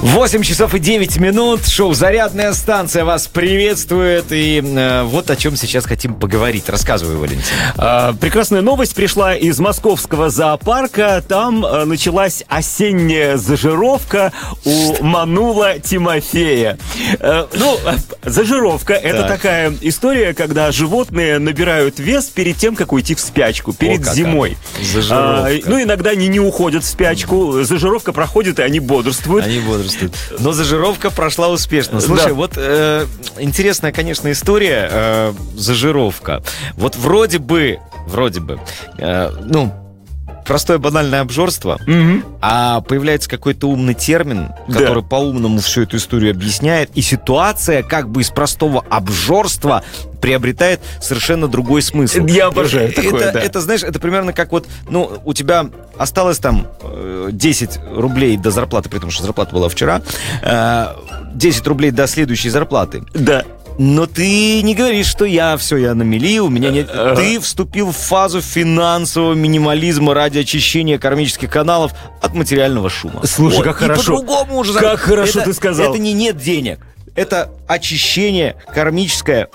8 часов и 9 минут. Шоу «Зарядная станция» вас приветствует. И вот о чем сейчас хотим поговорить. Рассказывай, Валентин. Прекрасная новость пришла из московского зоопарка. Там началась осенняя зажировка у Манула Тимофея. Зажировка — это такая история, когда животные набирают вес перед тем, как уйти в спячку, перед зимой. Зажировка. Иногда они не уходят в спячку. Зажировка проходит, и они бодрствуют. Но зажировка прошла успешно. Слушай, вот интересная, конечно, история. Зажировка. Вот вроде бы, простое банальное обжорство, а появляется какой-то умный термин, который по-умному всю эту историю объясняет, и ситуация как бы из простого обжорства приобретает совершенно другой смысл. Я обожаю такое, это, знаешь, это примерно как вот, у тебя осталось там 10 рублей до зарплаты, при том, что зарплата была вчера, 10 рублей до следующей зарплаты. Да. Но ты не говоришь, что я на мели, у меня нет... Ты вступил в фазу финансового минимализма ради очищения кармических каналов от материального шума. Слушай, как хорошо. По-другому уже... Как хорошо ты сказал. Это не нет денег. Это очищение кармическое